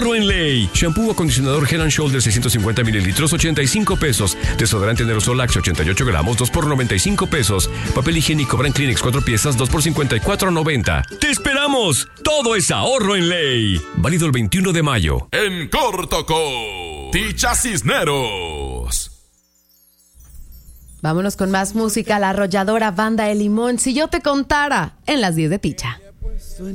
En ley. Shampoo o acondicionador Head and Shoulders 650 mililitros, 85 pesos. Desodorante Aerosol Axe 88 gramos, 2 por 95 pesos. Papel higiénico Brand Kleenex 4 piezas, 2 por 54.90. ¡Te esperamos! Todo es ahorro en ley. Válido el 21 de mayo. En Cortoco, Ticha Cisneros. Vámonos con más música. La arrolladora banda El Limón. Si yo te contara, en las 10 de Ticha.